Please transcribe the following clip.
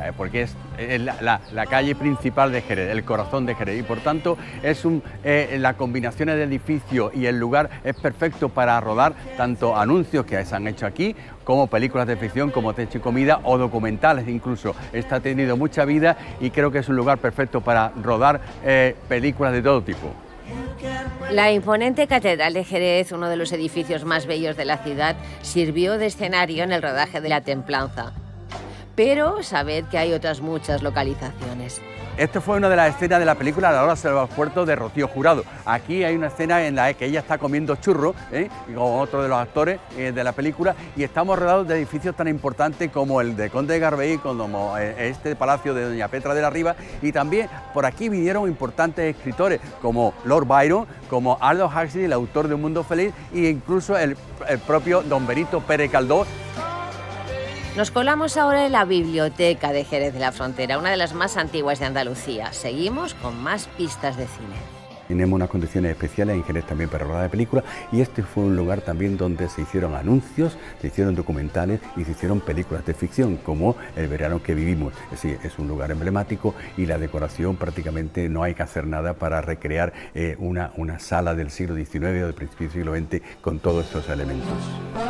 porque es la calle principal de Jerez, el corazón de Jerez, y por tanto es la combinación de edificios y el lugar es perfecto para rodar tanto anuncios que se han hecho aquí, como películas de ficción, como Techo y Comida, o documentales incluso. Está ha tenido mucha vida y creo que es un lugar perfecto para rodar películas de todo tipo. La imponente Catedral de Jerez, uno de los edificios más bellos de la ciudad, sirvió de escenario en el rodaje de La Templanza. Pero sabed que hay otras muchas localizaciones. Esto fue una de las escenas de la película La hora salva al puerto de Rocío Jurado. Aquí hay una escena en la que ella está comiendo churros, con otro de los actores de la película, y estamos rodeados de edificios tan importantes como el de Conde de Garbey, como este palacio de Doña Petra de la Riva, y también por aquí vinieron importantes escritores como Lord Byron, como Aldous Huxley, el autor de Un Mundo Feliz, e incluso el propio don Benito Pérez Galdós. Nos colamos ahora en la Biblioteca de Jerez de la Frontera, una de las más antiguas de Andalucía. Seguimos con más pistas de cine. Tenemos unas condiciones especiales en Jerez también para rodar de películas, y este fue un lugar también donde se hicieron anuncios, se hicieron documentales y se hicieron películas de ficción, como El verano que vivimos. Es decir, es un lugar emblemático y la decoración prácticamente no hay que hacer nada para recrear una sala del siglo XIX o del principio del siglo XX con todos estos elementos.